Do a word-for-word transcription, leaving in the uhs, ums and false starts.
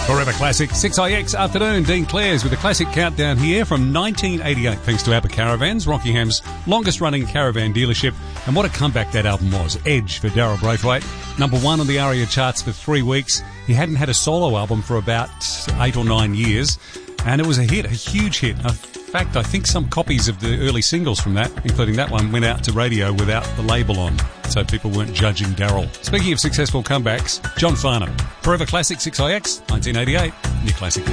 Forever Classic, six I X afternoon. Dean Clares with a classic countdown here from nineteen eighty-eight, thanks to ABBA Caravans, Rockingham's longest-running caravan dealership. And what a comeback that album was. Edge for Daryl Braithwaite. Number one on the ARIA charts for three weeks. He hadn't had a solo album for about eight or nine years. And it was a hit, a huge hit. In fact, I think some copies of the early singles from that, including that one, went out to radio without the label on, so people weren't judging Daryl. Speaking of successful comebacks, John Farnham. Forever Classic, six I X, nineteen eighty-eight, new classic.